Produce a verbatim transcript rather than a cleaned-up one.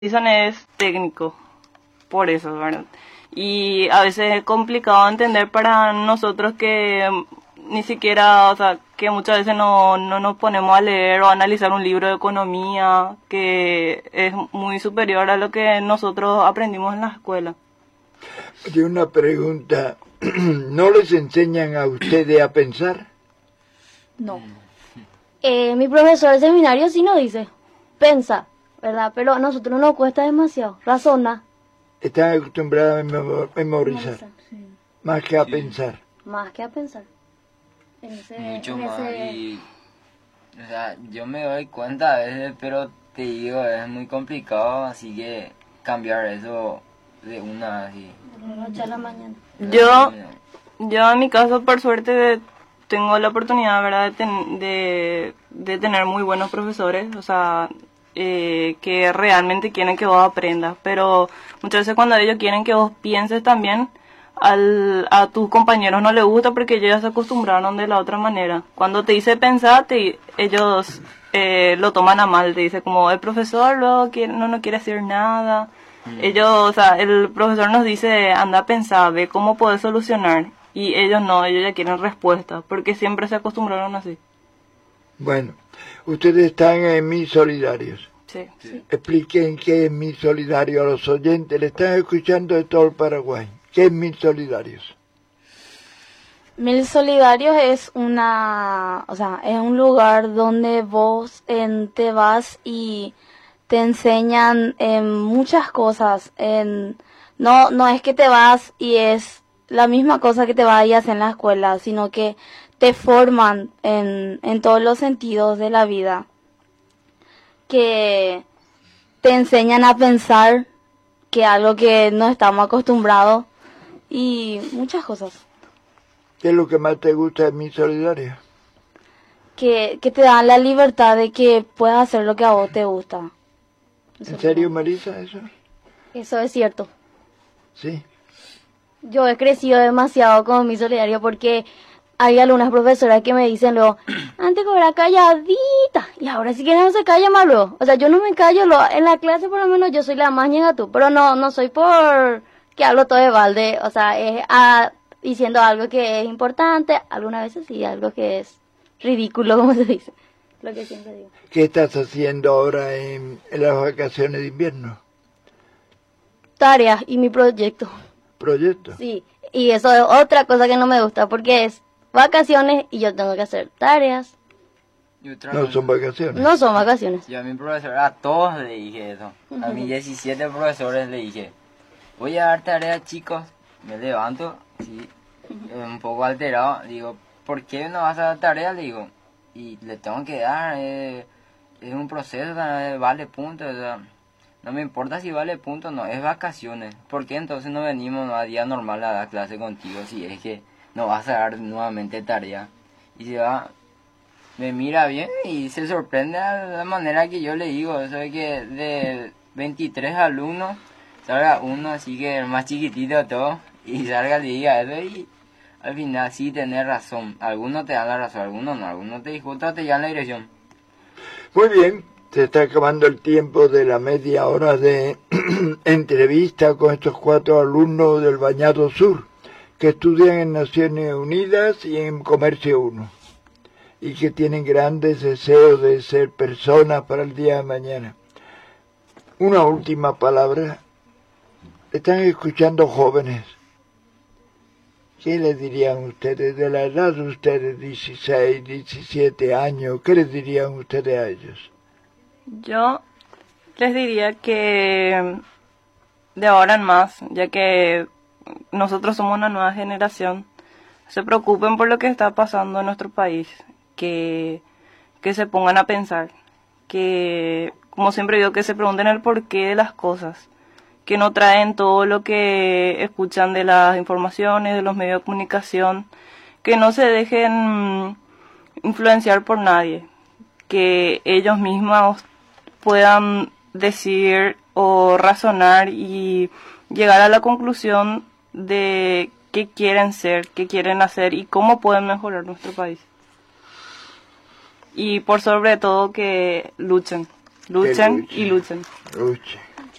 Dicen es técnico, por eso, ¿verdad? Y a veces es complicado entender para nosotros que mm, ni siquiera, o sea, que muchas veces no, no nos ponemos a leer o a analizar un libro de economía que es muy superior a lo que nosotros aprendimos en la escuela. Oye, una pregunta. ¿No les enseñan a ustedes a pensar? No. Eh, mi profesor de seminario sí nos dice, pensa, ¿verdad? Pero a nosotros nos cuesta demasiado, razona. Están acostumbrados a memo- memorizar, Sí. más que a Sí. pensar. Más que a pensar. En ese, Mucho en más ese- y, o sea, yo me doy cuenta a veces, pero te digo, es muy complicado, así que cambiar eso de una así. de la noche a la mañana. Yo, yo en mi caso, por suerte, tengo la oportunidad, ¿verdad?, de, ten- de, de tener muy buenos profesores, o sea, eh, que realmente quieren que vos aprendas, pero muchas veces cuando ellos quieren que vos pienses también, al, a tus compañeros no les gusta porque ellos ya se acostumbraron de la otra manera. Cuando te dice pensar, te, ellos eh, lo toman a mal, te dice como el profesor luego quiere, no, no quiere decir nada. Ellos, o sea, el profesor nos dice, anda a pensar, ve cómo puedes solucionar. Y ellos no, ellos ya quieren respuesta, porque siempre se acostumbraron así. Bueno, ustedes están en Mis Solidarios. Sí. Sí. Expliquen qué es Mis Solidarios a los oyentes. Le están escuchando de todo el Paraguay. ¿Qué es Mis Solidarios? Mil Solidarios es una, o sea, es un lugar donde vos en, te vas y te enseñan en muchas cosas. En, no, no es que te vas y es la misma cosa que te vayas en la escuela, sino que te forman en, en todos los sentidos de la vida. Que te enseñan a pensar, que algo que no estamos acostumbrados, y muchas cosas. ¿Qué es lo que más te gusta de Mis Solidarios? Que, que te dan la libertad de que puedas hacer lo que a vos te gusta. Eso ¿En es serio, lo- Marisa, eso? Eso es cierto. Sí. Yo he crecido demasiado con mi solidario porque hay algunas profesoras que me dicen luego, antes que era calladita, y ahora sí que no se calla más luego. O sea, yo no me callo, lo, en la clase por lo menos yo soy la más ñega tú, pero no, no soy por que hablo todo de balde, o sea, es ah, diciendo algo que es importante, algunas veces sí, algo que es ridículo, como se dice, lo que siempre digo. ¿Qué estás haciendo ahora en, en las vacaciones de invierno? Tareas y mi proyecto, ¿Proyecto? sí, y eso es otra cosa que no me gusta porque es vacaciones y yo tengo que hacer tareas, Y otra No cosa, son vacaciones. no son vacaciones. yo a mi profesor, a todos le dije eso. A mis diecisiete profesores le dije, voy a dar tarea, chicos. Me levanto, sí, un poco alterado. Digo, ¿por qué no vas a dar tarea? Le digo, y le tengo que dar, eh, es un proceso, eh, vale puntos. O sea, no me importa si vale puntos, no, es vacaciones. ¿Por qué entonces no venimos a día normal a dar clase contigo si es que no vas a dar nuevamente tarea? Y se va, me mira bien y se sorprende a la manera que yo le digo, eso de que de veintitrés alumnos salga uno así que el más chiquitito de todo y salga y diga eso y al final sí tenés razón, algunos te dan la razón, algunos no, algunos te discutan, te llevan la dirección. Muy bien, se está acabando el tiempo de la media hora de entrevista con estos cuatro alumnos del Bañado Sur, que estudian en Naciones Unidas y en Comercio uno, y que tienen grandes deseos de ser personas para el día de mañana. Una última palabra. Están escuchando jóvenes. ¿Qué les dirían ustedes de la edad de ustedes, dieciséis, diecisiete años? ¿Qué les dirían ustedes a ellos? Yo les diría que de ahora en más, ya que nosotros somos una nueva generación, se preocupen por lo que está pasando en nuestro país, que, que se pongan a pensar, que, como siempre digo, que se pregunten el porqué de las cosas, que no traen todo lo que escuchan de las informaciones, de los medios de comunicación, que no se dejen influenciar por nadie, que ellos mismos puedan decir o razonar y llegar a la conclusión de qué quieren ser, qué quieren hacer y cómo pueden mejorar nuestro país. Y por sobre todo que luchen, luchen luchen. y luchen. Luchen.